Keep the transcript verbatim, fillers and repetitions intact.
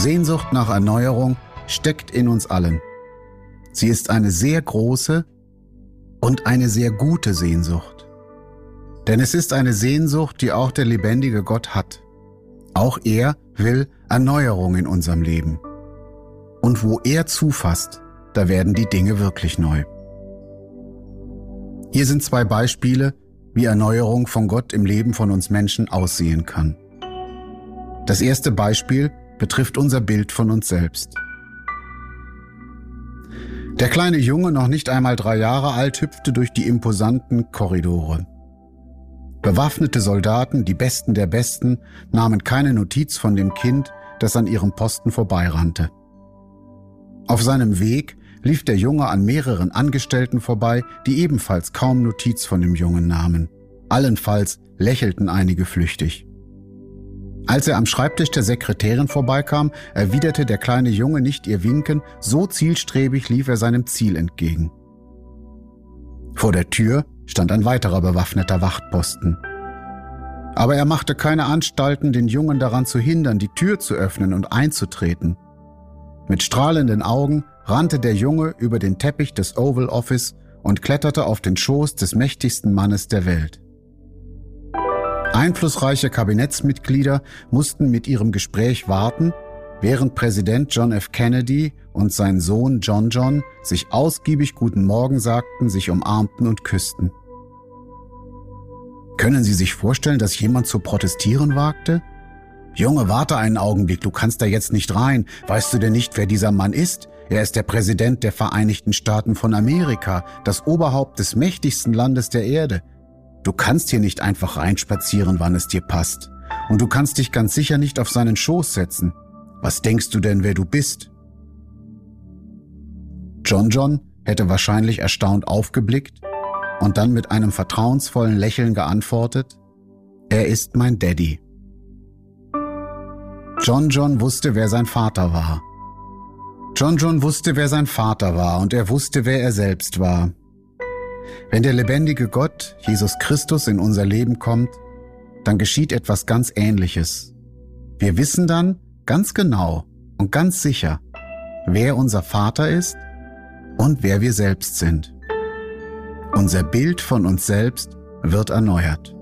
Sehnsucht nach Erneuerung steckt in uns allen. Sie ist eine sehr große und eine sehr gute Sehnsucht. Denn es ist eine Sehnsucht, die auch der lebendige Gott hat. Auch er will Erneuerung in unserem Leben. Und wo er zufasst, da werden die Dinge wirklich neu. Hier sind zwei Beispiele, wie Erneuerung von Gott im Leben von uns Menschen aussehen kann. Das erste Beispiel betrifft unser Bild von uns selbst. Der kleine Junge, noch nicht einmal drei Jahre alt, hüpfte durch die imposanten Korridore. Bewaffnete Soldaten, die Besten der Besten, nahmen keine Notiz von dem Kind, das an ihrem Posten vorbeirannte. Auf seinem Weg lief der Junge an mehreren Angestellten vorbei, die ebenfalls kaum Notiz von dem Jungen nahmen. Allenfalls lächelten einige flüchtig. Als er am Schreibtisch der Sekretärin vorbeikam, erwiderte der kleine Junge nicht ihr Winken, so zielstrebig lief er seinem Ziel entgegen. Vor der Tür stand ein weiterer bewaffneter Wachtposten. Aber er machte keine Anstalten, den Jungen daran zu hindern, die Tür zu öffnen und einzutreten. Mit strahlenden Augen rannte der Junge über den Teppich des Oval Office und kletterte auf den Schoß des mächtigsten Mannes der Welt. Einflussreiche Kabinettsmitglieder mussten mit ihrem Gespräch warten, während Präsident John F. Kennedy und sein Sohn John John sich ausgiebig Guten Morgen sagten, sich umarmten und küssten. Können Sie sich vorstellen, dass jemand zu protestieren wagte? »Junge, warte einen Augenblick, du kannst da jetzt nicht rein. Weißt du denn nicht, wer dieser Mann ist? Er ist der Präsident der Vereinigten Staaten von Amerika, das Oberhaupt des mächtigsten Landes der Erde. Du kannst hier nicht einfach reinspazieren, wann es dir passt. Und du kannst dich ganz sicher nicht auf seinen Schoß setzen. Was denkst du denn, wer du bist?« John John hätte wahrscheinlich erstaunt aufgeblickt und dann mit einem vertrauensvollen Lächeln geantwortet: »Er ist mein Daddy.« John John wusste, wer sein Vater war. John John wusste, wer sein Vater war, und er wusste, wer er selbst war. Wenn der lebendige Gott, Jesus Christus, in unser Leben kommt, dann geschieht etwas ganz Ähnliches. Wir wissen dann ganz genau und ganz sicher, wer unser Vater ist und wer wir selbst sind. Unser Bild von uns selbst wird erneuert.